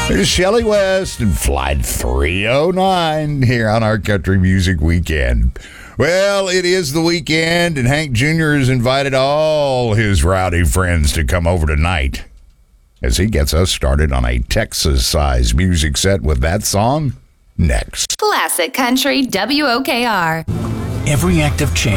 Here's Shelley West and Flight 309 here on our Country Music Weekend. Well, it is the weekend, and Hank Jr. has invited all his rowdy friends to come over tonight as he gets us started on a Texas-sized music set with that song next. Classic Country WOKR. Every act of change